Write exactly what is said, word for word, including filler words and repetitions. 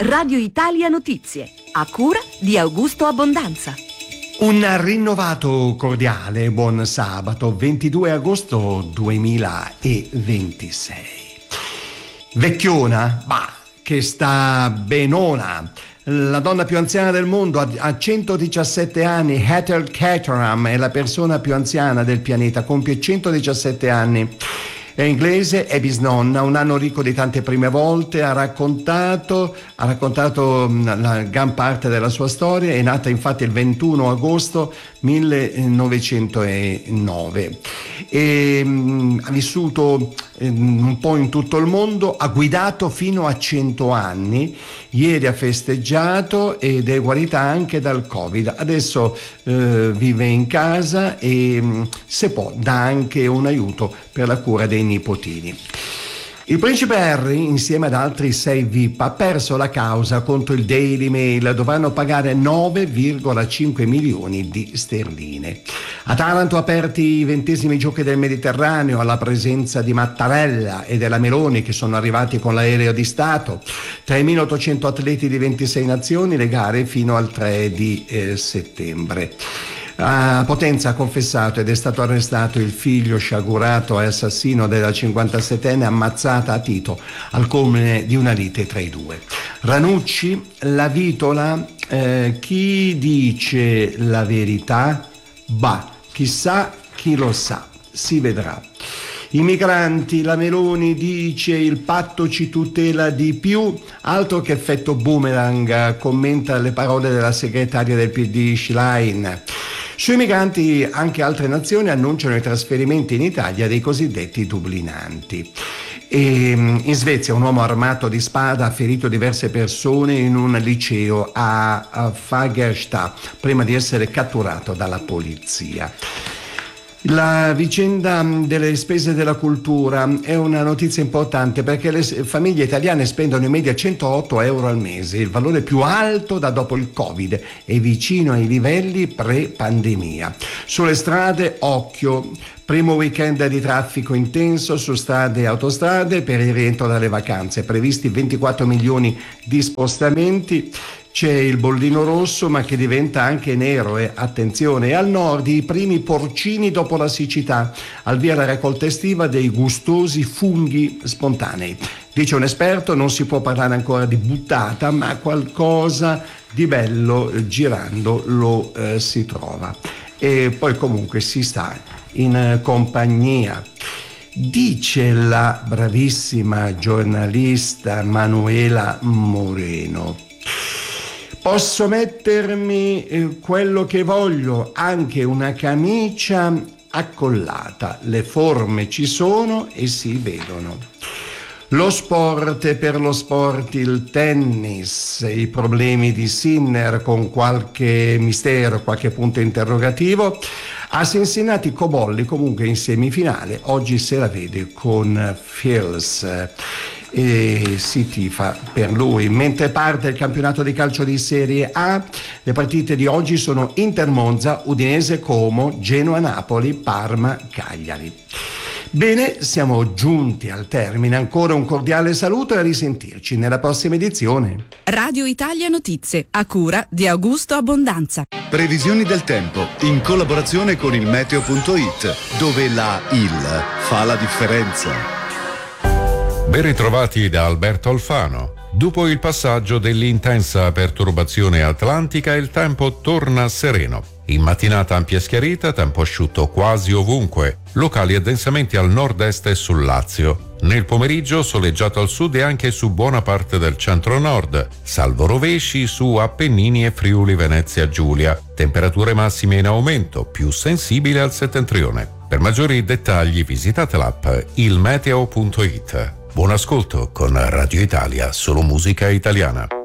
Radio Italia Notizie, a cura di Augusto Abbondanza. Un rinnovato cordiale buon sabato ventidue agosto duemilaventisei. Vecchiona, bah, che sta benona. La donna più anziana del mondo ha centodiciassette anni. Ethel Caterham è la persona più anziana del pianeta, compie centodiciassette anni. È inglese, è bisnonna, un anno ricco di tante prime volte, ha raccontato, ha raccontato la gran parte della sua storia. È nata infatti il ventuno agosto millenovecentonove e mh, ha vissuto eh, un po' in tutto il mondo, ha guidato fino a cento anni, ieri ha festeggiato ed è guarita anche dal Covid. Adesso eh, vive in casa e mh, se può dà anche un aiuto per la cura dei nipotini. Il principe Harry, insieme ad altri sei V I P, ha perso la causa contro il Daily Mail. Dovranno pagare nove virgola cinque milioni di sterline. A Taranto aperti i ventesimi giochi del Mediterraneo alla presenza di Mattarella e della Meloni, che sono arrivati con l'aereo di Stato. tremilaottocento atleti di ventisei nazioni, le gare fino al tre di eh, settembre. A Potenza ha confessato ed è stato arrestato il figlio sciagurato e assassino della cinquantasettenne ammazzata a Tito al culmine di una lite tra i due. Ranucci, la vitola, eh, chi dice la verità? Bah, chissà chi lo sa, si vedrà. I migranti, la Meloni dice il patto ci tutela di più, altro che effetto boomerang, commenta le parole della segretaria del P D Schlein. Sui migranti anche altre nazioni annunciano i trasferimenti in Italia dei cosiddetti dublinanti. E in Svezia un uomo armato di spada ha ferito diverse persone in un liceo a Fagersta prima di essere catturato dalla polizia. La vicenda delle spese della cultura è una notizia importante perché le famiglie italiane spendono in media centootto euro al mese, il valore più alto da dopo il Covid e vicino ai livelli pre-pandemia. Sulle strade, occhio, primo weekend di traffico intenso su strade e autostrade per il rientro dalle vacanze, previsti ventiquattro milioni di spostamenti. C'è il bollino rosso ma che diventa anche nero e attenzione, al nord i primi porcini dopo la siccità, al via la raccolta estiva dei gustosi funghi spontanei. Dice un esperto, non si può parlare ancora di buttata, ma qualcosa di bello eh, girando lo eh, si trova. E poi comunque si sta in eh, compagnia. Dice la bravissima giornalista Manuela Moreno: posso mettermi eh, quello che voglio, anche una camicia accollata. Le forme ci sono e si vedono. Lo sport e per lo sport il tennis, i problemi di Sinner con qualche mistero, qualche punto interrogativo. A Cincinnati Cobolli comunque in semifinale, oggi se la vede con Fils e si tifa per lui. Mentre parte il campionato di calcio di Serie A, le partite di oggi sono Inter Monza, Udinese Como, Genoa Napoli, Parma Cagliari. Bene, siamo giunti al termine. Ancora un cordiale saluto e a risentirci nella prossima edizione. Radio Italia Notizie, a cura di Augusto Abbondanza. Previsioni del tempo in collaborazione con il meteo punto it, dove la I L fa la differenza. Ben ritrovati da Alberto Alfano. Dopo il passaggio dell'intensa perturbazione atlantica, il tempo torna sereno. In mattinata ampia schiarita, tempo asciutto quasi ovunque, locali addensamenti al nord-est e sul Lazio. Nel pomeriggio soleggiato al sud e anche su buona parte del centro-nord, salvo rovesci su Appennini e Friuli Venezia Giulia. Temperature massime in aumento, più sensibile al settentrione. Per maggiori dettagli visitate l'app il meteo punto it. Buon ascolto con Radio Italia, solo musica italiana.